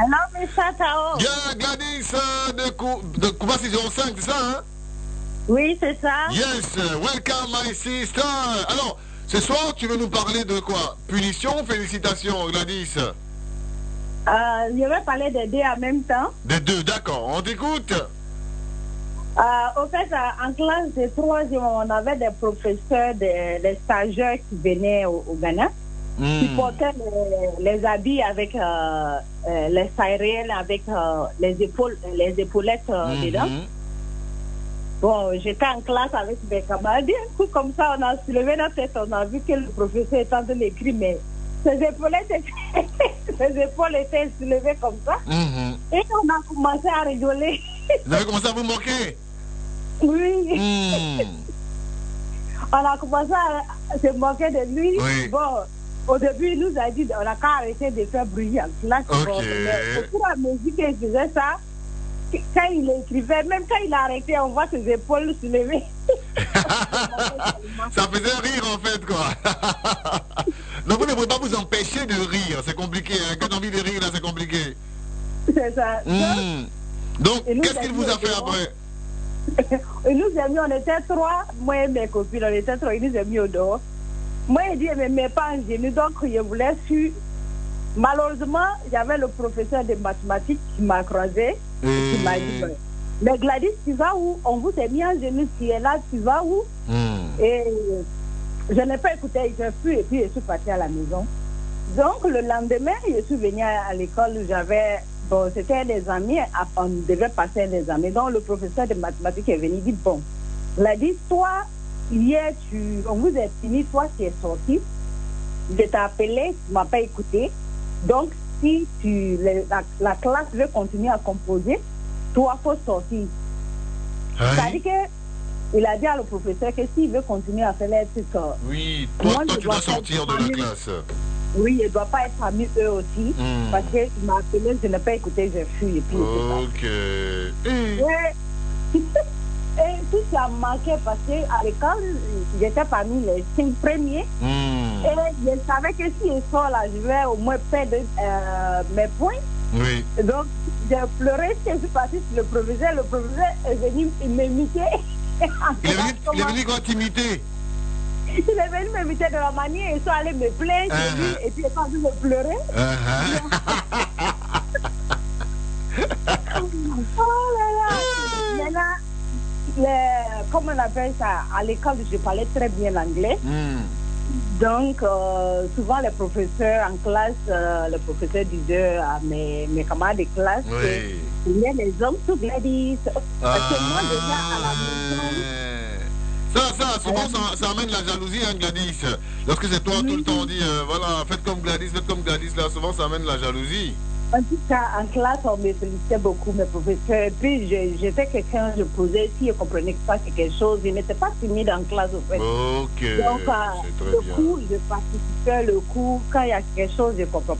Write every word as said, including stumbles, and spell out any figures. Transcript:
Alors, mais ça, Tao. Yeah, Gladys euh, de, Kou de Koubassi zéro cinq, c'est ça, hein? Oui, c'est ça. Yes, welcome my sister. Alors, ce soir, tu veux nous parler de quoi? Punition ou félicitations, Gladys? Euh, je vais parler des deux en même temps. Des deux, d'accord. On t'écoute. Euh, au fait, euh, en classe de troisième, on avait des professeurs, des, des stagiaires qui venaient au, au Ghana, mm. qui portaient les, les habits avec euh, euh, les sirènes, avec euh, les épaules, les épaulettes euh, mm-hmm. dedans. Bon, j'étais en classe avec mes camarades. Un coup comme ça, on a soulevé notre tête, on a vu que le professeur était en train d'écrire, mais ses épaulettes étaient, ses épaules étaient soulevées comme ça. Mm-hmm. Et on a commencé à rigoler. Vous avez commencé à vous moquer? Oui. Mm. On a commencé à se moquer de lui. Oui. Bon, au début, il nous a dit on a qu'à arrêter de faire bruit en classe. Okay. Bon, mais au fur et à mesure qu'il faisait ça, quand il écrivait, même quand il a arrêté, on voit ses épaules se lever. Ça faisait rire en fait, quoi. Donc vous ne pouvez pas vous empêcher de rire, c'est compliqué. Hein. Quand on a envie de rire, là, c'est compliqué. C'est ça. Mm. Donc, qu'est-ce qu'il vous a fait après? Il nous a mis, on était trois, moi et mes copines, on était trois, il nous a mis au dehors. Moi, il dit, mais mes pas en génie, donc je voulais suivre. Malheureusement, il y avait le professeur de mathématiques qui m'a croisé, et... qui m'a dit, mais Gladys, tu vas où? On vous a mis en génie, tu es là, tu vas où? Mm. Et je n'ai pas écouté, je suis, et puis je suis partie à la maison. Donc, le lendemain, je suis venue à l'école où j'avais... Bon, c'était des amis, on devait passer des amis. Donc, le professeur de mathématiques est venu, il dit, bon, Gladys, toi, hier, tu, on vous a fini, toi, tu es sorti. Je t'ai appelé, tu ne m'as pas écouté. Donc, si tu, la, la classe veut continuer à composer, toi, il faut sortir. C'est-à-dire que, il a dit à le professeur que s'il veut continuer à faire les trucs... Oui, toi, toi tu dois sortir de la classe. Oui, il ne doit pas être parmi eux aussi, mm. parce qu'il m'a appelé, je n'ai pas écouté, j'ai fui. Et puis, ok. Et, et tout ça m'a marqué parce qu'à l'école, j'étais parmi les cinq premiers. Mm. Et je savais que si je sors là, je vais au moins perdre euh, mes points. Oui. Donc, j'ai pleuré, je suis partie sur le professeur. Le professeur est venu m'imiter. Il est venu, il est venu quand t'imiter. Il est venu m'inviter de la manière, ils sont allés me plaindre, uh -huh. et puis ils sont venus me pleurer. Uh -huh. Oh là là! Maintenant, le, comment on appelle ça? À l'école, je parlais très bien l'anglais. Mm. Donc, euh, souvent les professeurs en classe, euh, le professeur disait à mes, mes camarades de classe, oui. Il y a les hommes sous Gladys. Parce que moi, déjà à la maison. Ça, ça, souvent, ça, ça amène la jalousie, hein, Gladys. Lorsque c'est toi, oui. Tout le temps, on dit, euh, voilà, faites comme Gladys, faites comme Gladys, là, souvent, ça amène la jalousie. En tout cas, en classe, on me félicitait beaucoup, mes professeurs. Et puis, j'étais quelqu'un, je posais, si je comprenais pas quelque chose, je n'étais pas timide en classe, au fait. Ok, donc, euh, le bien. cours, je participais, le cours, quand il y a quelque chose, je ne comprends